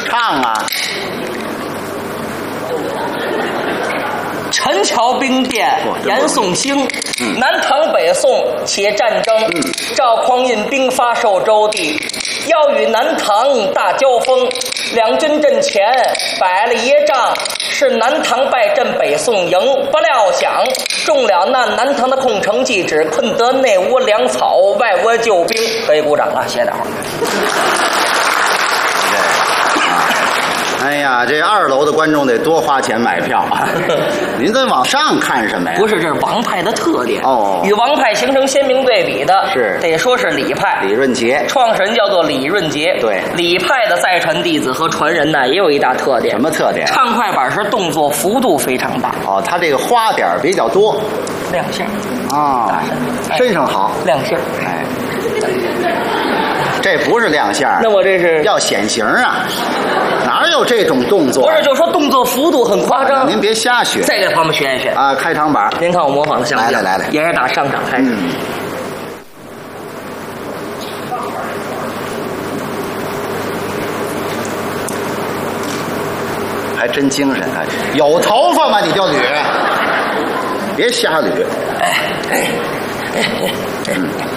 唱啊？ 陈桥兵变，严宋兴，南唐北宋起战争，赵匡胤兵发寿州地，要与南唐大交锋，两军阵前摆了一仗，是南唐败阵，北宋赢。不料想中了那南唐的空城计，只困得内窝粮草，外窝救兵。可以鼓掌了，谢大伙。 哎呀，这2楼的观众得多花钱买票啊！您在往上看什么呀？ 不是，这是王派的特点哦。 与王派形成鲜明对比的是得说是李派。 李润杰， 创始人叫做李润杰。 对， 李派的再传弟子和传人呢，也有一大特点。 什么特点？ 唱快板时动作幅度非常大。 哦，他这个花点比较多， 亮相啊，身上好， 亮相。 哎，这不是亮相， 那我这是要显形啊！哪有这种动作？ 不是，就说动作幅度很夸张。 您别瞎学， 再给朋友们学一学啊！开场板， 您看我模仿的像不像？ 来， 也是打上场开始。 还真精神啊！有头发吗？你就捋，别瞎捋。